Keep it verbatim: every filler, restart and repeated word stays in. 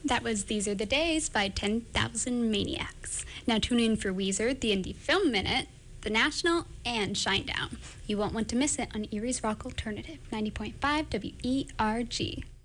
That was These Are the Days by ten thousand Maniacs. Now tune in for Weezer, the Indie Film Minute, The National, and Shinedown. You won't want to miss it on Erie's Rock Alternative, ninety point five W E R G.